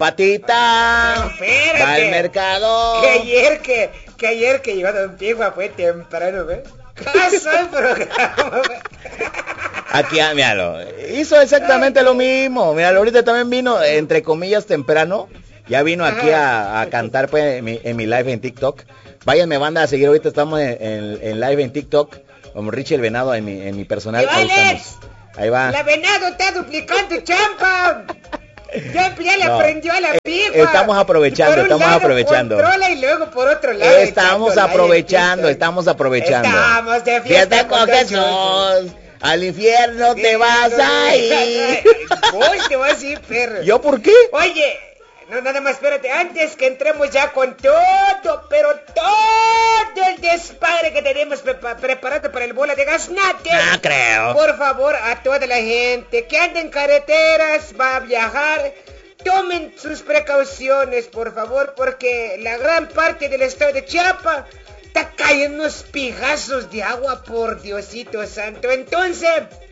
Patita, espérate, va al mercado. Que ayer que llegó Don Pigua fue temprano, ¿ves? Caso el programa, ¿ves? Aquí, míralo, hizo exactamente lo mismo. Míralo, ahorita también vino, entre comillas, temprano. Ya vino aquí a cantar pues, en mi live en TikTok. Váyanme, banda, a seguir. Ahorita estamos en live en TikTok. Como Richie el Venado en mi personal. Ahí estamos. Ahí va. La Venado está duplicando champa. Ya le aprendió a la pipa. Estamos aprovechando. Controla y luego por otro lado. Estamos aprovechando. Estamos de fiesta con Jesús. Al infierno te vas a ir. Voy, te vas a ir, perro. ¿Yo por qué? Oye, no, nada más, espérate. Antes que entremos ya con todo, pero todo el despadre que tenemos preparado para el bola de gaznate. No creo. Por favor, a toda la gente que anda en carreteras, va a viajar, tomen sus precauciones, por favor, porque la gran parte del estado de Chiapas está cayendo unos pijazos de agua, por Diosito santo. Entonces,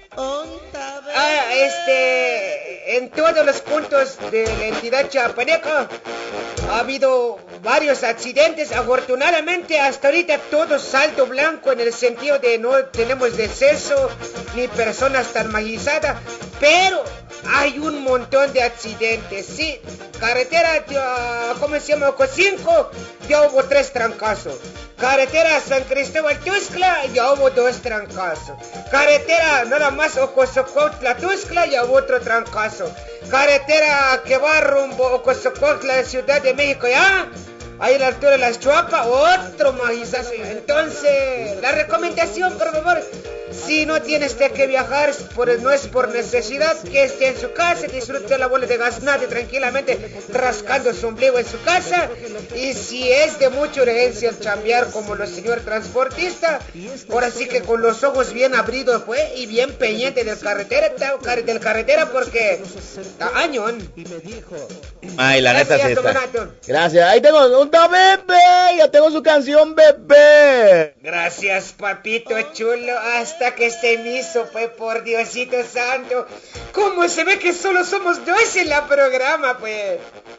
en todos los puntos de la entidad chiapaneca ha habido varios accidentes. Afortunadamente hasta ahorita todo saldo blanco, en el sentido de no tenemos deceso ni personas tan magizadas, pero hay un montón de accidentes. Sí, carretera, ¿cómo se llama? Ocosinco, ya hubo 3 trancazos. Carretera San Cristóbal Tuxtla, ya hubo 2 trancazos. Carretera nada más Ocosocotla Tuxtla, ya hubo otro trancazo. Carretera que va rumbo Ocosocotla, Ciudad de México, ya ahí a la altura de las Chuapas, otro magizazo. Entonces, la recomendación, por favor, si no tiene usted que viajar, no es por necesidad, que esté en su casa, disfrute la bola de gaznate tranquilamente, rascando su ombligo en su casa. Y si es de mucha urgencia el chambear como los señores transportistas, ahora sí que con los ojos bien abridos, pues, y bien pendiente del carretera, porque está añón. Ay, la neta sí está. Gracias. Ahí tengo un bebé, ya tengo su canción, bebé. Gracias, papito chulo. Hasta que se me hizo, pues, por Diosito santo. ¿Cómo se ve que solo somos 2 en la programa, pues?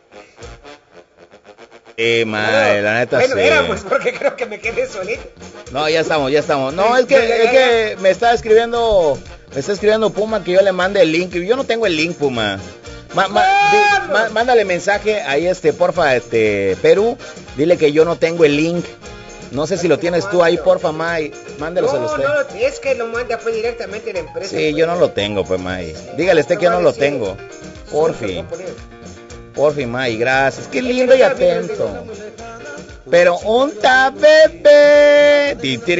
La neta sí. Bueno, éramos, porque creo que me quedé solito. No, ya estamos. No, es que me está escribiendo Puma que yo le mande el link. Yo no tengo el link, Puma. Mándale mensaje ahí, porfa, Perú. Dile que yo no tengo el link. No sé si lo tienes tú ahí, porfa, May. Mándalo a usted. No, es que lo manda pues directamente en la empresa. Sí, pues. Yo no lo tengo, pues, May. Dígale que yo no lo tengo. Porfi, May, gracias. Qué lindo y atento. Pero onta, bebé.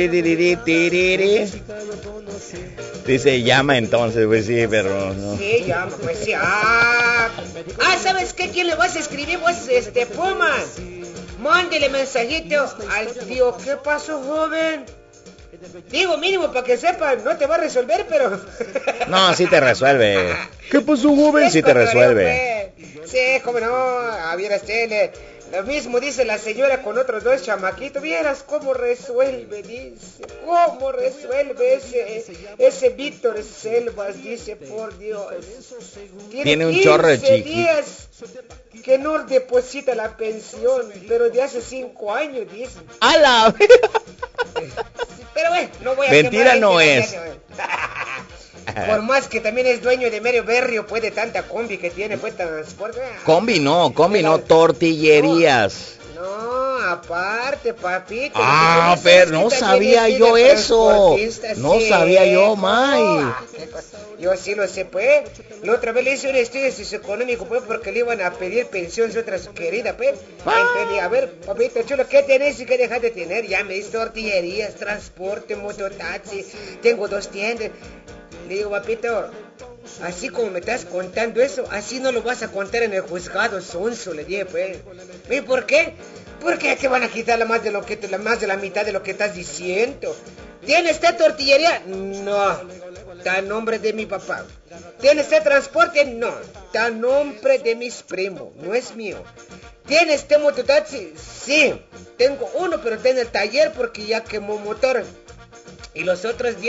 Dice, llama entonces, pues sí, pero no. Sí, llama, pues sí. ¿Sabes qué? ¿Quién le vas a escribir vos, Puma? Mándele mensajito al tío. ¿Qué pasó, joven? Digo, mínimo para que sepa, no te va a resolver, pero... No, sí te resuelve. ¿Qué pasó, joven? Sí te resuelve. Sí, cómo no, a ver, lo mismo dice la señora con otros 2 chamaquitos. Vieras cómo resuelve, dice. Cómo resuelve ese Víctor Selvas, dice, por Dios. Tiene un chorro de días que no deposita la pensión, pero de hace 5 años, dice. ¡Hala! Pero bueno, no voy a mentira no es. Por más que también es dueño de medio berrio, pues, de tanta combi que tiene, pues, transporte. Combi no, tortillerías. No, aparte, papito. Pero no sabía yo eso. No sabía yo, May. Yo sí lo sé, pues. La otra vez le hice un estudio socioeconómico, pues, porque le iban a pedir pensión de otra querida, pues. Entonces, a ver, papito chulo, ¿qué tenés y qué dejas de tener? Ya me dice tortillerías, transporte, mototaxi, tengo 2 tiendas. Le digo, papito, así como me estás contando eso, así no lo vas a contar en el juzgado, sonso, le dije, pues. ¿Y por qué? Porque te van a quitar más de la mitad de lo que estás diciendo. ¿Tiene esta tortillería? No, está a nombre de mi papá. ¿Tiene este transporte? No, está a nombre de mis primos, no es mío. ¿Tiene este mototaxi? Sí, tengo uno, pero está en el taller porque ya quemó motor. Y los otros 10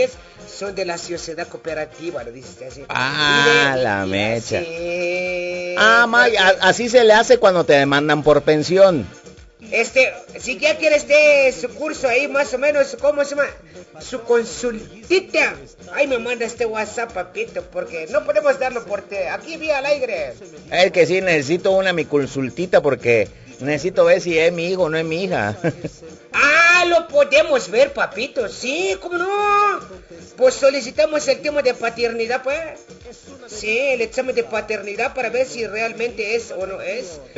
Son de la sociedad cooperativa, lo dices así. La mecha. Sí. Así se le hace cuando te demandan por pensión. Si ya quieres su curso ahí, más o menos, ¿cómo se llama? Su consultita. Ahí me manda WhatsApp, papito, porque no podemos darlo aquí vía al aire. Es que sí, necesito mi consultita porque necesito ver si es mi hijo o no es mi hija. Lo podemos ver, papito. Sí, ¿cómo no? Pues solicitamos el tema de paternidad, pues. Sí, el examen de paternidad para ver si realmente es o no es.